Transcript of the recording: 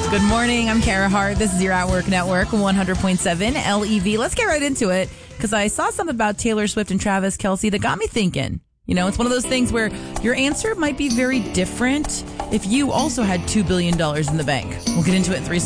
Good morning. I'm Kara Hart. This is your At Work Network, 100.7 LEV. Let's get right into it because I saw something about Taylor Swift and Travis Kelce that got me thinking. You know, it's one of those things where your answer might be very different if you also had $2 billion in the bank. We'll get into it in 3 seconds.